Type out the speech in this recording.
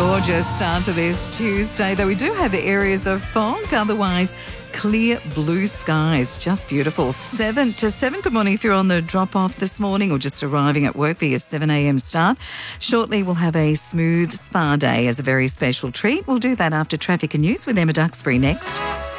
Gorgeous start to this Tuesday, though we do have areas of fog, otherwise clear blue skies. Just beautiful. 7 to 7. Good morning if you're on the drop-off this morning or just arriving at work for your 7 a.m. start. Shortly we'll have a smooth spa day as a very special treat. We'll do that after traffic and news with Emma Duxbury next.